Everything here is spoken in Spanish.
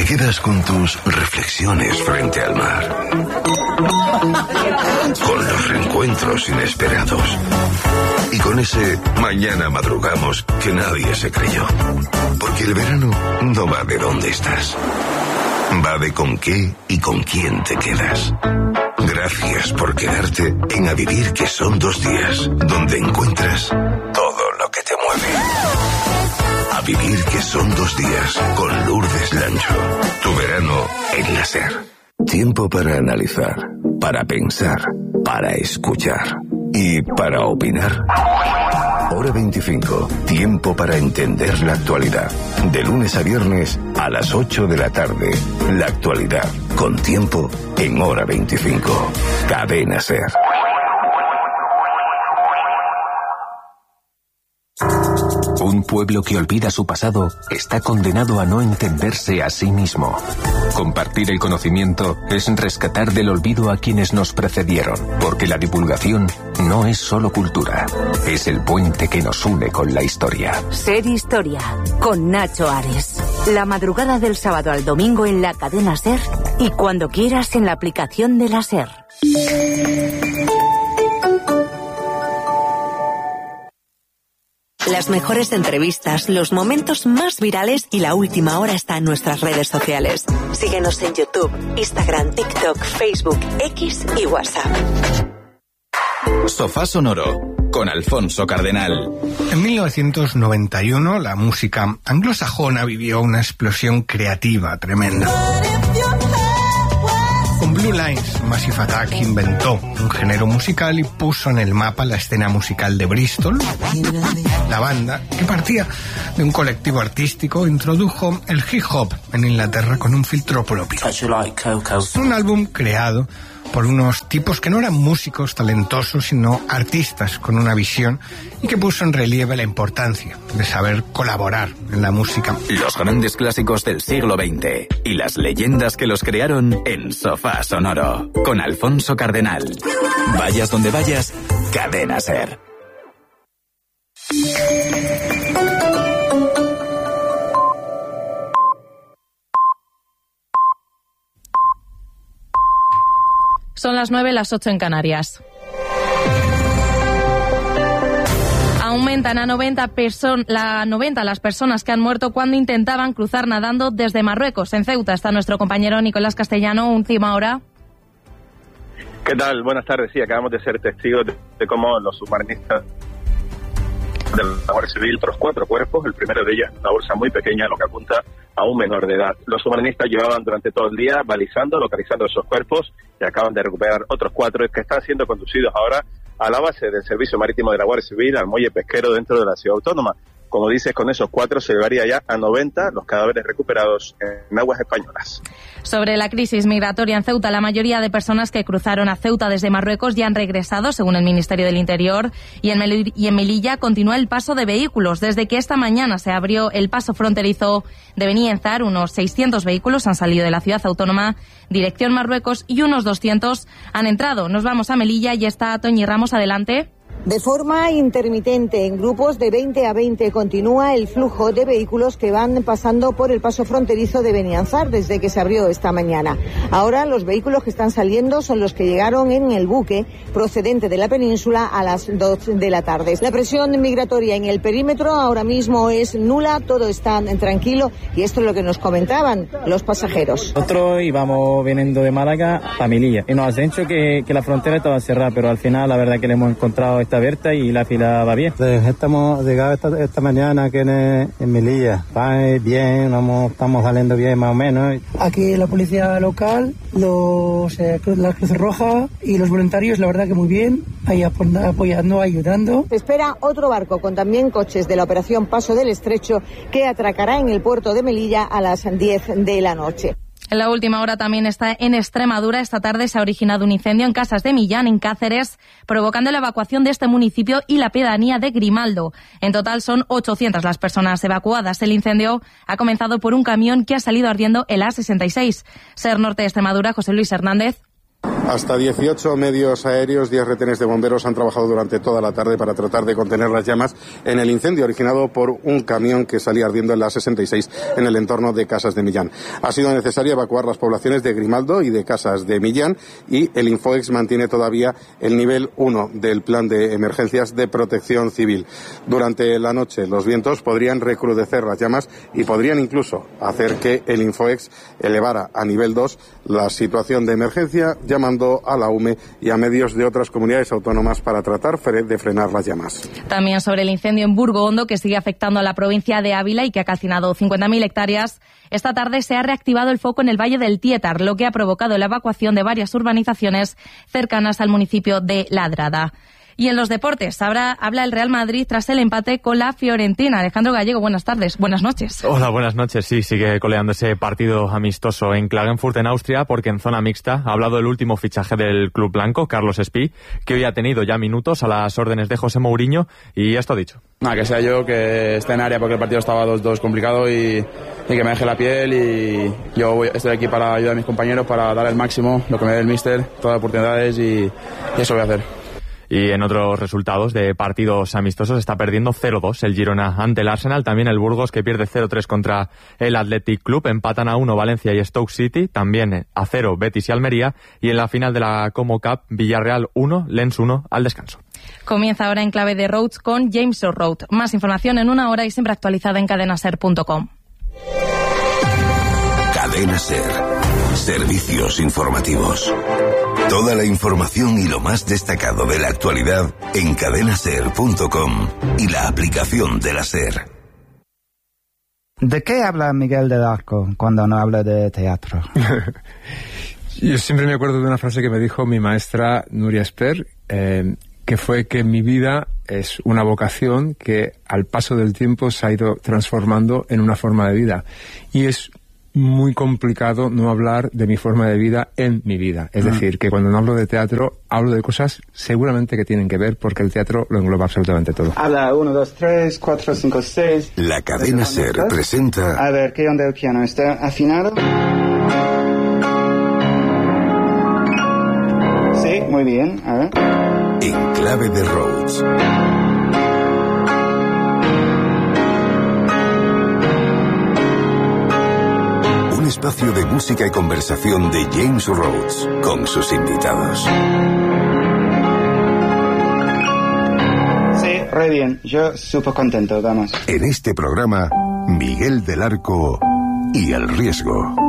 quedas con tus reflexiones frente al mar, con los reencuentros inesperados y con ese mañana madrugamos que nadie se creyó. Porque el verano no va de dónde estás, va de con qué y con quién te quedas. Gracias por quedarte en A Vivir, que son 2 días, donde encuentras todo lo que te mueve. A Vivir, que son 2 días, con Lourdes Lancho. Tu verano en la SER. Tiempo para analizar, para pensar, para escuchar y para opinar. Hora 25. Tiempo para entender la actualidad. De lunes a viernes a las 8 de la tarde. La actualidad, con Tiempo, en Hora 25. Cadena SER. Un pueblo que olvida su pasado está condenado a no entenderse a sí mismo. Compartir el conocimiento es rescatar del olvido a quienes nos precedieron, porque la divulgación no es solo cultura, es el puente que nos une con la historia. Ser Historia, con Nacho Ares. La madrugada del sábado al domingo en la cadena SER y cuando quieras en la aplicación de la SER. Las mejores entrevistas, los momentos más virales y la última hora está en nuestras redes sociales. Síguenos en YouTube, Instagram, TikTok, Facebook, X y WhatsApp. Sofá Sonoro, con Alfonso Cardenal. En 1991, la música anglosajona vivió una explosión creativa tremenda. Con Blue Lines, Massive Attack inventó un género musical y puso en el mapa la escena musical de Bristol. La banda, que partía de un colectivo artístico, introdujo el hip hop en Inglaterra con un filtro propio. Un álbum creado por unos tipos que no eran músicos talentosos, sino artistas con una visión, y que puso en relieve la importancia de saber colaborar en la música. Los grandes clásicos del siglo XX y las leyendas que los crearon en Sofá Sonoro, con Alfonso Cardenal. Vayas donde vayas, Cadena SER. Son las 9, las 8 en Canarias. Aumentan a 90 las personas que han muerto cuando intentaban cruzar nadando desde Marruecos. En Ceuta está nuestro compañero Nicolás Castellano, última hora. ¿Qué tal? Buenas tardes. Sí, acabamos de ser testigos de cómo los submarinistas de la Guardia Civil, otros 4 cuerpos, el primero de ellos una bolsa muy pequeña, lo que apunta a un menor de edad. Los submarinistas llevaban durante todo el día balizando, localizando esos cuerpos, y acaban de recuperar otros 4 que están siendo conducidos ahora a la base del Servicio Marítimo de la Guardia Civil, al muelle pesquero dentro de la ciudad autónoma. Como dices, con esos 4 se llevaría ya a 90 los cadáveres recuperados en aguas españolas. Sobre la crisis migratoria en Ceuta, la mayoría de personas que cruzaron a Ceuta desde Marruecos ya han regresado, según el Ministerio del Interior, y en Melilla continúa el paso de vehículos. Desde que esta mañana se abrió el paso fronterizo de Benienzar, unos 600 vehículos han salido de la ciudad autónoma, dirección Marruecos, y unos 200 han entrado. Nos vamos a Melilla y está Toñi Ramos, adelante. De forma intermitente, en grupos de 20 a 20, continúa el flujo de vehículos que van pasando por el paso fronterizo de Benianzar desde que se abrió esta mañana. Ahora los vehículos que están saliendo son los que llegaron en el buque procedente de la península a las 2 de la tarde. La presión migratoria en el perímetro ahora mismo es nula, todo está tranquilo, y esto es lo que nos comentaban los pasajeros. Nosotros íbamos viniendo de Málaga a Melilla y nos han dicho que la frontera estaba cerrada, pero al final la verdad que le hemos encontrado esta abierta y la fila va bien. Estamos llegados esta mañana aquí en Melilla. Va bien, estamos saliendo bien más o menos. Aquí la policía local, la Cruz Roja y los voluntarios, la verdad que muy bien, ahí apoyando, ayudando. Se espera otro barco con también coches de la operación Paso del Estrecho que atracará en el puerto de Melilla a las 10 de la noche. En la última hora también está en Extremadura. Esta tarde se ha originado un incendio en Casas de Millán, en Cáceres, provocando la evacuación de este municipio y la pedanía de Grimaldo. En total son 800 las personas evacuadas. El incendio ha comenzado por un camión que ha salido ardiendo el A66. SER Norte de Extremadura, José Luis Hernández. Hasta 18 medios aéreos, 10 retenes de bomberos han trabajado durante toda la tarde para tratar de contener las llamas en el incendio originado por un camión que salía ardiendo en la 66 en el entorno de Casas de Millán. Ha sido necesario evacuar las poblaciones de Grimaldo y de Casas de Millán, y el Infoex mantiene todavía el nivel 1 del plan de emergencias de protección civil. Durante la noche los vientos podrían recrudecer las llamas y podrían incluso hacer que el Infoex elevara a nivel 2 la situación de emergencia, llamando a la UME y a medios de otras comunidades autónomas para tratar de frenar las llamas. También sobre el incendio en Burgo Hondo, que sigue afectando a la provincia de Ávila y que ha calcinado 50.000 hectáreas. Esta tarde se ha reactivado el foco en el Valle del Tietar, lo que ha provocado la evacuación de varias urbanizaciones cercanas al municipio de Ladrada. Y en los deportes, ahora habla el Real Madrid tras el empate con la Fiorentina. Alejandro Gallego, buenas tardes, buenas noches. Hola, buenas noches. Sí, sigue coleando ese partido amistoso en Klagenfurt, en Austria, porque en zona mixta ha hablado el último fichaje del club blanco, Carlos Espí, que hoy ha tenido ya minutos a las órdenes de José Mourinho, y esto ha dicho. Que sea yo, que esté en área, porque el partido estaba 2-2 complicado, y que me deje la piel, y yo estoy aquí para ayudar a mis compañeros, para dar el máximo, lo que me dé el míster, todas las oportunidades, y eso voy a hacer. Y en otros resultados de partidos amistosos está perdiendo 0-2 el Girona ante el Arsenal, también el Burgos, que pierde 0-3 contra el Athletic Club, empatan a 1 Valencia y Stoke City, también a 0 Betis y Almería, y en la final de la Como Cup, Villarreal 1, Lens 1 al descanso. Comienza ahora en clave de Roads con James Road. Más información en una hora y siempre actualizada en cadenaser.com. Cadena Ser. Servicios informativos. Toda la información y lo más destacado de la actualidad en cadenaser.com y la aplicación de la Ser. ¿De qué habla Miguel del Arco cuando no habla de teatro? Yo siempre me acuerdo de una frase que me dijo mi maestra Nuria Esper, que fue que mi vida es una vocación que al paso del tiempo se ha ido transformando en una forma de vida. Y es muy complicado no hablar de mi forma de vida en mi vida. Es decir, que cuando no hablo de teatro, hablo de cosas seguramente que tienen que ver, porque el teatro lo engloba absolutamente todo. Habla 1, 2, 3, 4, 5, 6. La Cadena Ser presenta... A ver, ¿qué onda el piano? ¿Está afinado? Sí, muy bien. A ver. En clave de Rhodes. Un espacio de música y conversación de James Rhodes con sus invitados. Sí, re bien. Yo súper contento, vamos. En este programa, Miguel del Arco y El Riesgo.